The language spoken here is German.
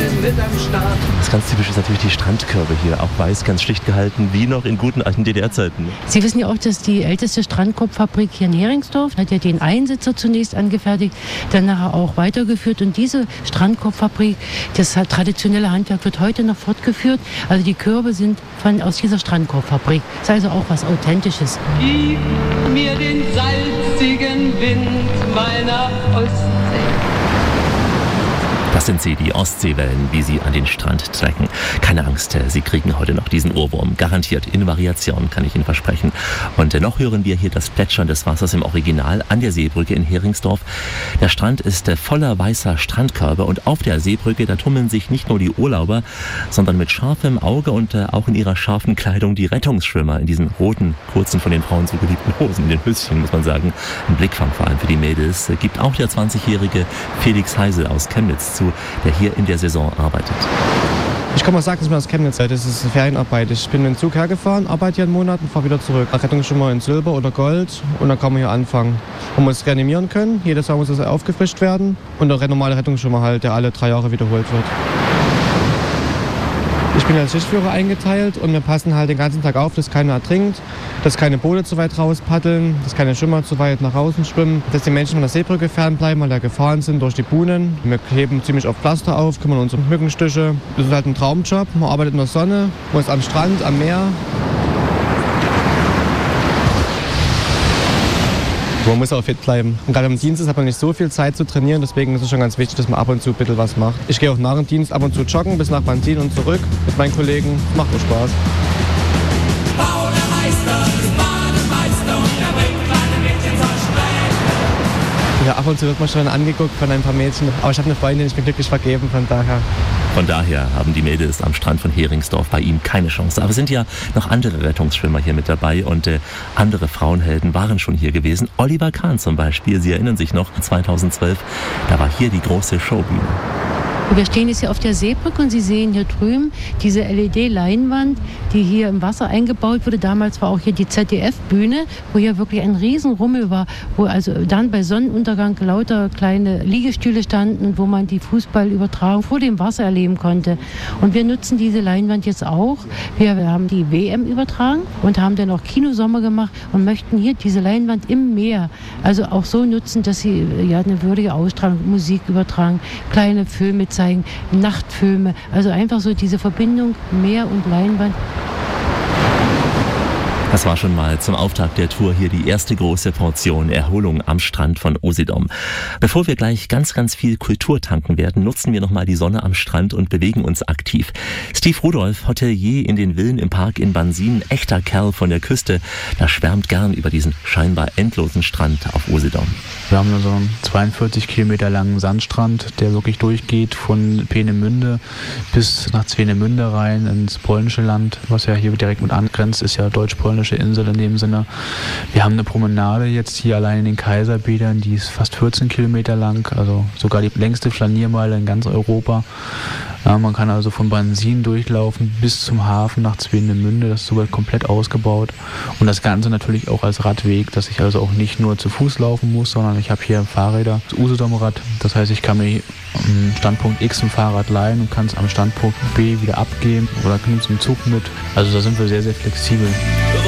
mit am Start. Das ganz typisch ist natürlich die Strandkörbe hier, auch weiß, ganz schlicht gehalten, wie noch in guten alten DDR-Zeiten. Sie wissen ja auch, dass die älteste Strandkorbfabrik hier in Heringsdorf hat ja den Einsitzer zunächst angefertigt, dann nachher auch weitergeführt. Und diese Strandkorbfabrik, das traditionelle Handwerk wird heute noch fortgeführt. Also die Körbe sind aus dieser Strandkorbfabrik. Das ist also auch was Authentisches. Gib mir den salzigen Wind meiner Ostsee. Das sind sie, die Ostseewellen, wie sie an den Strand trecken. Keine Angst, sie kriegen heute noch diesen Ohrwurm. Garantiert, in Variation, kann ich Ihnen versprechen. Und noch hören wir hier das Plätschern des Wassers im Original an der Seebrücke in Heringsdorf. Der Strand ist voller weißer Strandkörbe und auf der Seebrücke, da tummeln sich nicht nur die Urlauber, sondern mit scharfem Auge und auch in ihrer scharfen Kleidung die Rettungsschwimmer in diesen roten, kurzen, von den Frauen so geliebten Hosen, in den Höschen, muss man sagen. Ein Blickfang vor allem für die Mädels. Gibt auch der 20-jährige Felix Heisel aus Chemnitz zu, der hier in der Saison arbeitet. Ich komme aus Sackensmann aus Chemnitz. Das ist Ferienarbeit. Ich bin mit dem Zug hergefahren, arbeite hier einen Monat und fahre wieder zurück. Rettungsschwimmer in Silber oder Gold und dann kann man hier anfangen. Man muss reanimieren können. Jedes Jahr muss es aufgefrischt werden. Und der normale Rettungsschwimmer halt, der alle 3 Jahre wiederholt wird. Ich bin als Schichtführer eingeteilt und wir passen halt den ganzen Tag auf, dass keiner ertrinkt, dass keine Boote zu weit raus paddeln, dass keine Schwimmer zu weit nach außen schwimmen, dass die Menschen von der Seebrücke fernbleiben, weil da gefahren sind durch die Buhnen. Wir heben ziemlich oft Pflaster auf, kümmern uns um Mückenstiche. Das ist halt ein Traumjob. Man arbeitet in der Sonne, man ist am Strand, am Meer. Man muss auch fit bleiben. Und gerade im Dienst hat man nicht so viel Zeit zu trainieren, deswegen ist es schon ganz wichtig, dass man ab und zu ein bisschen was macht. Ich gehe auch nach dem Dienst ab und zu joggen bis nach Bantin und zurück mit meinen Kollegen. Das macht auch Spaß. Ja, ab und zu wird man schon angeguckt von ein paar Mädchen. Aber ich habe eine Freundin, ich bin glücklich vergeben, von daher. Von daher haben die Mädels am Strand von Heringsdorf bei ihm keine Chance. Aber es sind ja noch andere Rettungsschwimmer hier mit dabei und andere Frauenhelden waren schon hier gewesen. Oliver Kahn zum Beispiel, Sie erinnern sich noch, 2012, da war hier die große Showbühne. Wir stehen jetzt hier auf der Seebrücke und Sie sehen hier drüben diese LED-Leinwand, die hier im Wasser eingebaut wurde. Damals war auch hier die ZDF-Bühne, wo hier wirklich ein Riesenrummel war, wo also dann bei Sonnenuntergang lauter kleine Liegestühle standen und wo man die Fußballübertragung vor dem Wasser erleben konnte. Und wir nutzen diese Leinwand jetzt auch. Wir haben die WM übertragen und haben dann auch Kinosommer gemacht und möchten hier diese Leinwand im Meer also auch so nutzen, dass sie ja eine würdige Ausstrahlung, Musik übertragen, kleine Filme zeigen, Nachtfilme, also einfach so diese Verbindung Meer und Leinwand. Das war schon mal zum Auftakt der Tour hier die erste große Portion Erholung am Strand von Usedom. Bevor wir gleich ganz, ganz viel Kultur tanken werden, nutzen wir nochmal die Sonne am Strand und bewegen uns aktiv. Steve Rudolph, Hotelier in den Villen im Park in Bansin, echter Kerl von der Küste, der schwärmt gern über diesen scheinbar endlosen Strand auf Usedom. Wir haben so einen 42 Kilometer langen Sandstrand, der wirklich durchgeht von Peenemünde bis nach Swinemünde rein ins polnische Land, was ja hier direkt mit angrenzt, ist ja deutsch-polnische Insel in dem Sinne. Wir haben eine Promenade jetzt hier allein in den Kaiserbädern, die ist fast 14 Kilometer lang, also sogar die längste Flaniermeile in ganz Europa. Ja, man kann also von Bansin durchlaufen bis zum Hafen nach Swinemünde, das ist sogar komplett ausgebaut. Und das Ganze natürlich auch als Radweg, dass ich also auch nicht nur zu Fuß laufen muss, sondern ich habe hier Fahrräder, das Usedomrad. Das heißt, ich kann mir am Standpunkt X ein Fahrrad leihen und kann es am Standpunkt B wieder abgeben oder nehme es im Zug mit. Also da sind wir sehr, sehr flexibel.